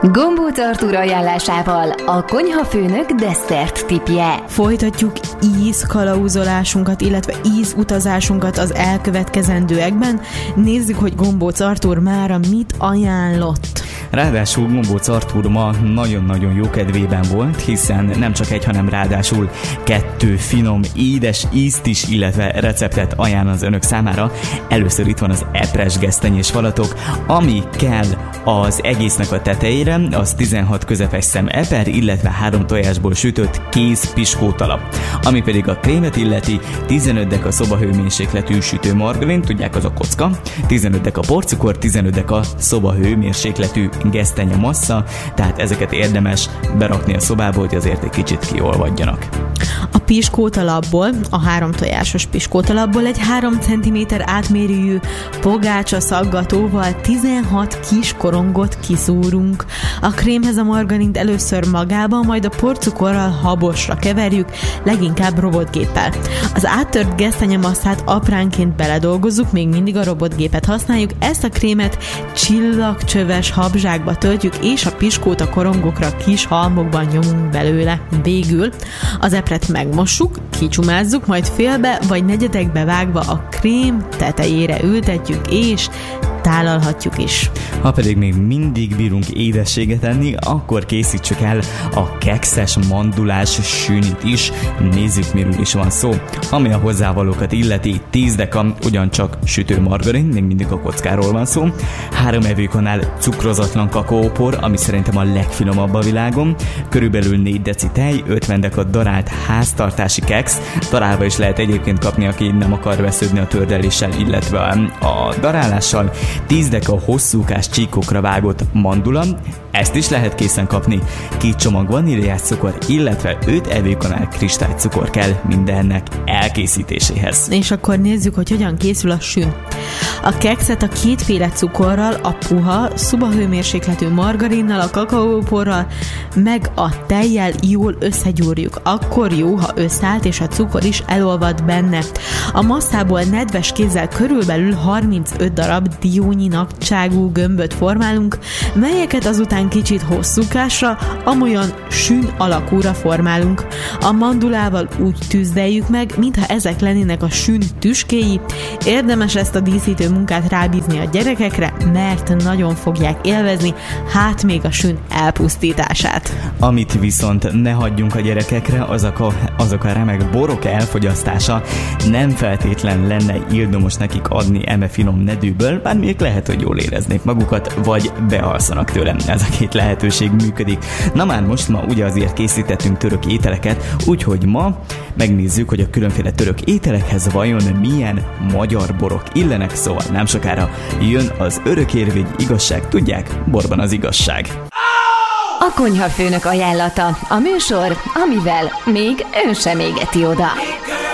Gombóc Artúr ajánlásával a konyhafőnök desszert tipje. Folytatjuk ízkalauzolásunkat, illetve ízutazásunkat az elkövetkezendőekben. Nézzük, hogy Gombóc Artúr mára mit ajánlott. Ráadásul Gombóc Artúr ma nagyon-nagyon jó kedvében volt, hiszen nem csak egy, hanem ráadásul 2 finom, édes ízt is, illetve receptet ajánl az önök számára. Először itt van az epres gesztenyés falatok, ami kell az egésznek a tetejére, az 16 közepes szem eper, illetve 3 tojásból sütött kész piskótalap. Ami pedig a krémet illeti, 15 deka szobahőmérsékletű sütőmargarin, tudják, az a kocka, 15 deka porcukor, 15 deka szobahőmérsékletű gesztenye massza, tehát ezeket érdemes berakni a szobába, hogy azért egy kicsit kiolvadjanak. A piskótalapból, a 3 tojásos piskótalapból egy 3 cm átmérőjű pogácsa szaggatóval 16 kis korongot kiszúrunk. A krémhez a margarint először magában, majd a porcukorral habosra keverjük, leginkább robotgéppel. Az áttört gesztenyemasszát apránként beledolgozzuk, még mindig a robotgépet használjuk, ezt a krémet csillagcsöves habzsákba töltjük, és a piskóta korongokra kis halmokban nyomunk belőle. Végül az epret megmossuk, kicsumázzuk, majd félbe vagy negyedekbe vágva a krém tetejére ültetjük, és tálalhatjuk is. Ha pedig még mindig bírunk édességet enni, akkor készítsük el a kekszes mandulás sűnit is. Nézzük, miről is van szó. Ami a hozzávalókat illeti, 10 deka ugyancsak sütőmargarin, még mindig a kockáról van szó, 3 evőkanál cukrozatlan kakaópor, ami szerintem a legfinomabb a világon, körülbelül 4 deci tej, 50 deka darált háztartási keksz, darálva is lehet egyébként kapni, aki nem akar vesződni a tördeléssel, illetve a darálással, 10 deka hosszúkás csíkokra vágott mandula, ezt is lehet készen kapni, 2 csomag vaníliás cukor, illetve 5 evőkanál kristálycukor kell mindennek elkészítéséhez. És akkor nézzük, hogy hogyan készül a sün. A kekszet a 2 féle cukorral, a puha, szobahőmérsékletű margarinnal, a kakaóporral, meg a tejjel jól összegyúrjuk. Akkor jó, ha összeállt, és a cukor is elolvad benne. A masszából nedves kézzel körülbelül 35 darab diónyi nagyságú gömböt formálunk, melyeket azután kicsit hosszúkásra, amolyan sün alakúra formálunk. A mandulával úgy tűzdeljük meg, mintha ezek lennének a sün tüskéi. Érdemes ezt a díszítő munkát rábízni a gyerekekre, mert nagyon fogják élvezni, hát még a sün elpusztítását. Amit viszont ne hagyjunk a gyerekekre, azok a remek borok elfogyasztása. Nem feltétlen lenne ildomos nekik adni eme finom nedűből, bár még lehet, hogy jól éreznék magukat, vagy bealszanak tőlem. Ez a 2 lehetőség működik. Na már most ma ugye azért készítettünk török ételeket, úgyhogy ma megnézzük, hogy a különféle török ételekhez vajon milyen magyar borok illenek, szóval nem sokára jön az örökérvény igazság, tudják, borban az igazság. A konyhafőnök ajánlata, a műsor, amivel még ön sem égeti oda.